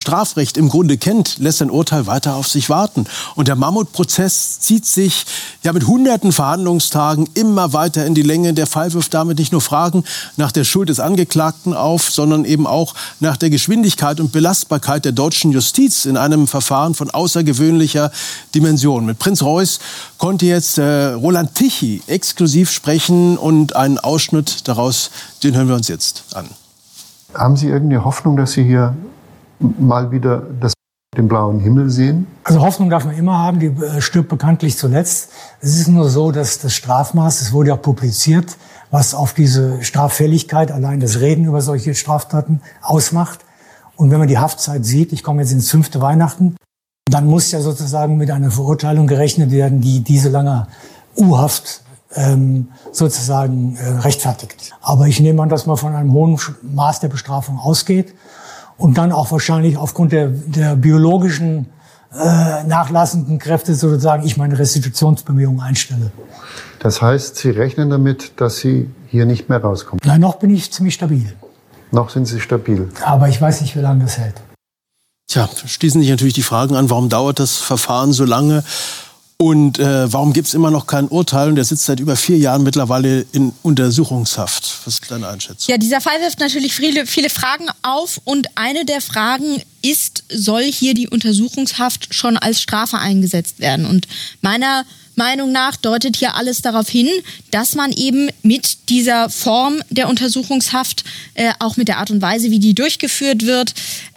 Strafrecht im Grunde kennt, lässt ein Urteil weiter auf sich warten. Und der Mammutprozess zieht sich ja mit hunderten Verhandlungstagen immer weiter in die Länge. Der Fall wirft damit nicht nur Fragen nach der Schuld des Angeklagten auf, sondern eben auch nach der Geschwindigkeit und Belastbarkeit der deutschen Justiz in einem Verfahren von außergewöhnlicher Dimension. Mit Prinz Reuß konnte jetzt Roland Tichy exklusiv sprechen und einen Ausschnitt daraus, den hören wir uns jetzt an. Haben Sie irgendeine Hoffnung, dass Sie hier mal wieder den blauen Himmel sehen? Also Hoffnung darf man immer haben, die stirbt bekanntlich zuletzt. Es ist nur so, dass das Strafmaß, es wurde ja publiziert, was auf diese Straffälligkeit, allein das Reden über solche Straftaten ausmacht. Und wenn man die Haftzeit sieht, ich komme jetzt ins 5. Weihnachten, dann muss ja sozusagen mit einer Verurteilung gerechnet werden, die diese lange U-Haft sozusagen rechtfertigt. Aber ich nehme an, dass man von einem hohen Maß der Bestrafung ausgeht und dann auch wahrscheinlich aufgrund der biologischen nachlassenden Kräfte sozusagen ich meine Restitutionsbemühungen einstelle. Das heißt, Sie rechnen damit, dass Sie hier nicht mehr rauskommen? Nein, noch bin ich ziemlich stabil. Noch sind Sie stabil? Aber ich weiß nicht, wie lange das hält. Tja, schließen sich natürlich die Fragen an, warum dauert das Verfahren so lange? Und warum gibt es immer noch kein Urteil? Und der sitzt seit über 4 Jahren mittlerweile in Untersuchungshaft. Was ist deine Einschätzung? Ja, dieser Fall wirft natürlich viele Fragen auf. Und eine der Fragen ist, soll hier die Untersuchungshaft schon als Strafe eingesetzt werden? Und meiner Meinung nach deutet hier alles darauf hin, dass man eben mit dieser Form der Untersuchungshaft, auch mit der Art und Weise, wie die durchgeführt wird,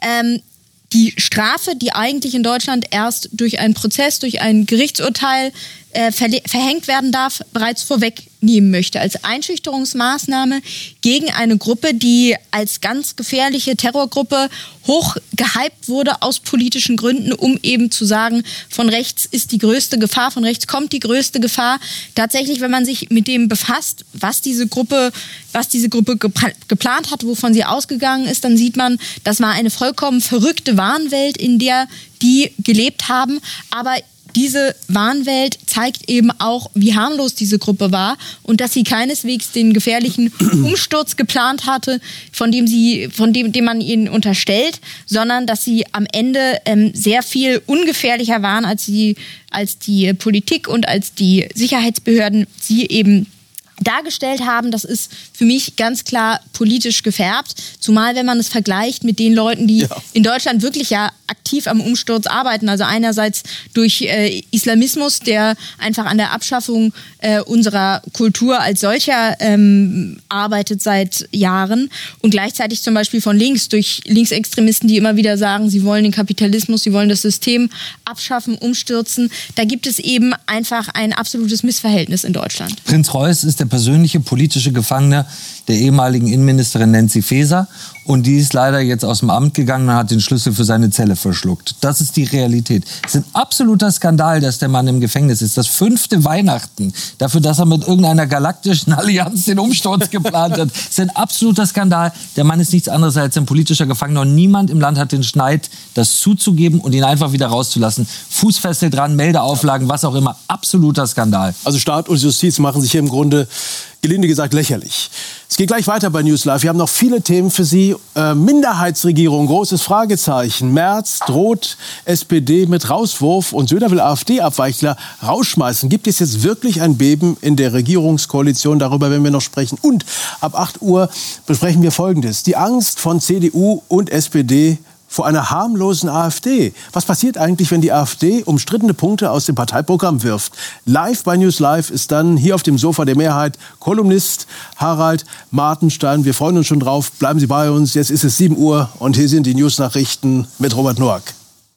die Strafe, die eigentlich in Deutschland erst durch einen Prozess, durch ein Gerichtsurteil verhängt werden darf, bereits vorwegnehmen möchte. Als Einschüchterungsmaßnahme gegen eine Gruppe, die als ganz gefährliche Terrorgruppe hoch gehypt wurde aus politischen Gründen, um eben zu sagen, von rechts ist die größte Gefahr, von rechts kommt die größte Gefahr. Tatsächlich, wenn man sich mit dem befasst, was diese Gruppe geplant hat, wovon sie ausgegangen ist, dann sieht man, das war eine vollkommen verrückte Wahnwelt, in der die gelebt haben. Aber diese Wahnwelt zeigt eben auch, wie harmlos diese Gruppe war und dass sie keineswegs den gefährlichen Umsturz geplant hatte, von dem man ihnen unterstellt, sondern dass sie am Ende sehr viel ungefährlicher waren, als die Politik und als die Sicherheitsbehörden sie eben dargestellt haben. Das ist für mich ganz klar politisch gefärbt, zumal wenn man es vergleicht mit den Leuten, die in Deutschland wirklich ja aktiv am Umsturz arbeiten, also einerseits durch Islamismus, der einfach an der Abschaffung unserer Kultur als solcher arbeitet seit Jahren und gleichzeitig zum Beispiel von links, durch Linksextremisten, die immer wieder sagen, sie wollen den Kapitalismus, sie wollen das System abschaffen, umstürzen. Da gibt es eben einfach ein absolutes Missverhältnis in Deutschland. Prinz Reuß ist der persönliche politische Gefangene der ehemaligen Innenministerin Nancy Faeser. Und die ist leider jetzt aus dem Amt gegangen und hat den Schlüssel für seine Zelle verschluckt. Das ist die Realität. Es ist ein absoluter Skandal, dass der Mann im Gefängnis ist. Das 5. Weihnachten. Dafür, dass er mit irgendeiner galaktischen Allianz den Umsturz geplant hat. Es ist ein absoluter Skandal. Der Mann ist nichts anderes als ein politischer Gefangener. Und niemand im Land hat den Schneid, das zuzugeben und ihn einfach wieder rauszulassen. Fußfessel dran, Meldeauflagen, was auch immer. Absoluter Skandal. Also Staat und Justiz machen sich hier im Grunde, gelinde gesagt, lächerlich. Es geht gleich weiter bei News Live. Wir haben noch viele Themen für Sie. Minderheitsregierung, großes Fragezeichen. Merz droht SPD mit Rauswurf und Söder will AfD-Abweichler rausschmeißen. Gibt es jetzt wirklich ein Beben in der Regierungskoalition? Darüber werden wir noch sprechen. Und ab 8 Uhr besprechen wir Folgendes. Die Angst von CDU und SPD vor einer harmlosen AfD. Was passiert eigentlich, wenn die AfD umstrittene Punkte aus dem Parteiprogramm wirft? Live bei News Live ist dann hier auf dem Sofa der Mehrheit Kolumnist Harald Martenstein. Wir freuen uns schon drauf. Bleiben Sie bei uns. Jetzt ist es 7 Uhr und hier sind die News-Nachrichten mit Robert Noack.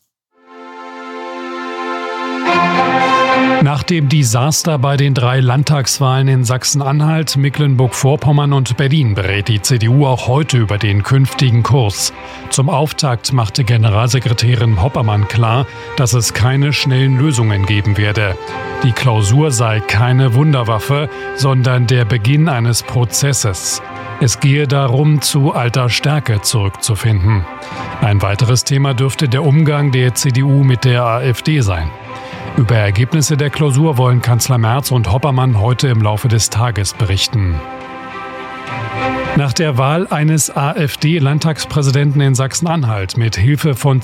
Nach dem Desaster bei den 3 Landtagswahlen in Sachsen-Anhalt, Mecklenburg-Vorpommern und Berlin berät die CDU auch heute über den künftigen Kurs. Zum Auftakt machte Generalsekretärin Hoppermann klar, dass es keine schnellen Lösungen geben werde. Die Klausur sei keine Wunderwaffe, sondern der Beginn eines Prozesses. Es gehe darum, zu alter Stärke zurückzufinden. Ein weiteres Thema dürfte der Umgang der CDU mit der AfD sein. Über Ergebnisse der Klausur wollen Kanzler Merz und Hoppermann heute im Laufe des Tages berichten. Nach der Wahl eines AfD-Landtagspräsidenten in Sachsen-Anhalt mit Hilfe von